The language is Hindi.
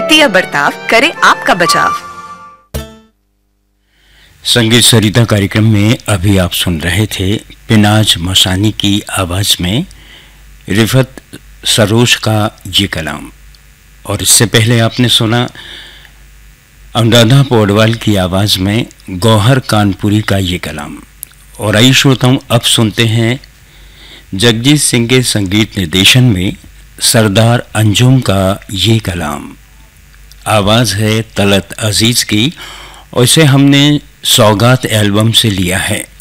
वित्तीय बर्ताव करे आपका बचाव। संगीत सरिता कार्यक्रम में अभी आप सुन रहे थे पिनाज मसानी की आवाज में रिफत सरोज का ये कलाम, और इससे पहले आपने सुना अनुराधा पौडवाल की आवाज में गौहर कानपुरी का ये कलाम। और आइए श्रोताओं, अब सुनते हैं जगजीत सिंह के संगीत निर्देशन में सरदार अंजुम का ये कलाम। आवाज है तलत अजीज की और इसे हमने सौगात एल्बम से लिया है।